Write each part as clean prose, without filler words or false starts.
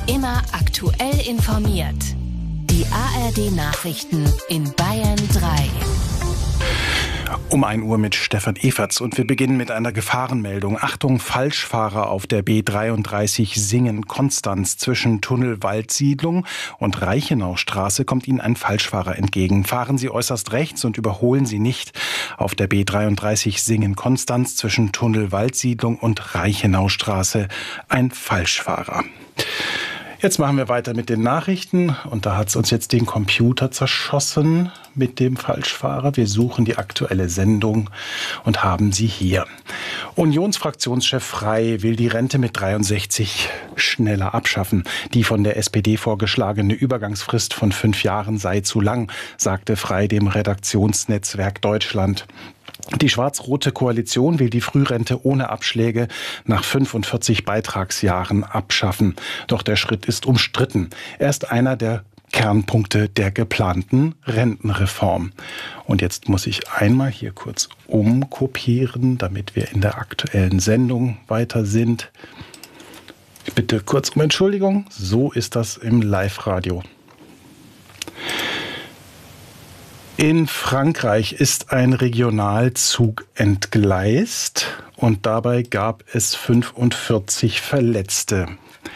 Immer aktuell informiert. Die ARD-Nachrichten in Bayern 3. Um 1 Uhr mit Stefan Everts und wir beginnen mit einer Gefahrenmeldung. Achtung, Falschfahrer auf der B33 Singen-Konstanz. Zwischen Tunnel-Waldsiedlung und Reichenaustraße kommt Ihnen ein Falschfahrer entgegen. Fahren Sie äußerst rechts und überholen Sie nicht. Auf der B33 Singen-Konstanz zwischen Tunnel-Waldsiedlung und Reichenaustraße ein Falschfahrer. Jetzt machen wir weiter mit den Nachrichten und da hat es uns jetzt den Computer zerschossen mit dem Falschfahrer. Wir suchen die aktuelle Sendung und haben sie hier. Unionsfraktionschef Frey will die Rente mit 63 schneller abschaffen. Die von der SPD vorgeschlagene Übergangsfrist von 5 Jahren sei zu lang, sagte Frey dem Redaktionsnetzwerk Deutschland. Die schwarz-rote Koalition will die Frührente ohne Abschläge nach 45 Beitragsjahren abschaffen. Doch der Schritt ist umstritten. Er ist einer der Kernpunkte der geplanten Rentenreform. Und jetzt muss ich einmal hier kurz umkopieren, damit wir in der aktuellen Sendung weiter sind. Ich bitte kurz um Entschuldigung. So ist das im Live-Radio. In Frankreich ist ein Regionalzug entgleist und dabei gab es 45 Verletzte.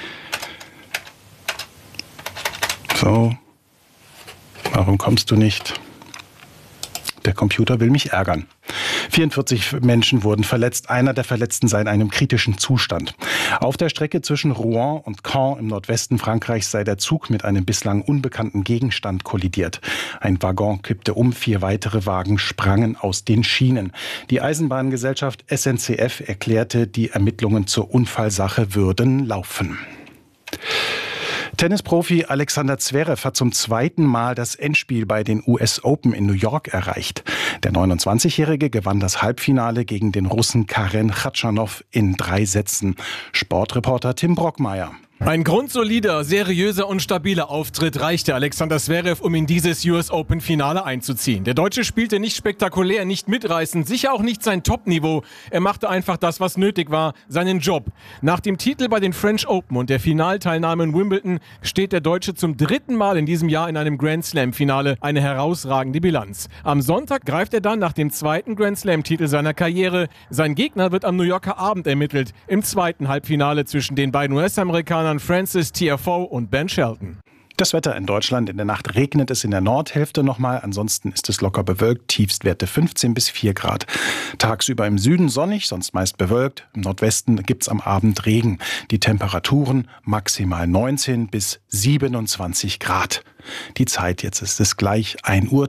So, warum kommst du nicht? Der Computer will mich ärgern. 44 Menschen wurden verletzt. Einer der Verletzten sei in einem kritischen Zustand. Auf der Strecke zwischen Rouen und Caen im Nordwesten Frankreichs sei der Zug mit einem bislang unbekannten Gegenstand kollidiert. Ein Waggon kippte um, 4 weitere Wagen sprangen aus den Schienen. Die Eisenbahngesellschaft SNCF erklärte, die Ermittlungen zur Unfallsache würden laufen. Tennisprofi Alexander Zverev hat zum 2. Mal das Endspiel bei den US Open in New York erreicht. Der 29-Jährige gewann das Halbfinale gegen den Russen Karen Khachanov in 3 Sätzen. Sportreporter Tim Brockmeier. Ein grundsolider, seriöser und stabiler Auftritt reichte Alexander Zverev, um in dieses US Open Finale einzuziehen. Der Deutsche spielte nicht spektakulär, nicht mitreißend, sicher auch nicht sein Top-Niveau. Er machte einfach das, was nötig war, seinen Job. Nach dem Titel bei den French Open und der Finalteilnahme in Wimbledon steht der Deutsche zum 3. Mal in diesem Jahr in einem Grand Slam-Finale. Eine herausragende Bilanz. Am Sonntag greift er dann nach dem 2. Grand Slam-Titel seiner Karriere. Sein Gegner wird am New Yorker Abend ermittelt, im 2. Halbfinale zwischen den beiden US-Amerikanern Francis Tiafoe und Ben Shelton. Das Wetter in Deutschland: in der Nacht regnet es in der Nordhälfte nochmal, ansonsten ist es locker bewölkt, Tiefstwerte 15 bis 4 Grad. Tagsüber im Süden sonnig, sonst meist bewölkt, im Nordwesten gibt's am Abend Regen. Die Temperaturen maximal 19 bis 27 Grad. Die Zeit, jetzt ist es gleich 1:03 Uhr.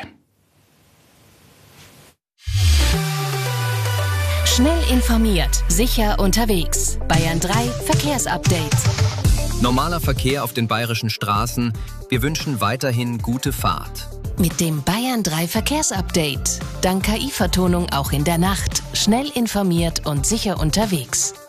Schnell informiert, sicher unterwegs. Bayern 3 Verkehrsupdate. Normaler Verkehr auf den bayerischen Straßen. Wir wünschen weiterhin gute Fahrt. Mit dem Bayern 3 Verkehrsupdate. Dank KI-Vertonung auch in der Nacht. Schnell informiert und sicher unterwegs.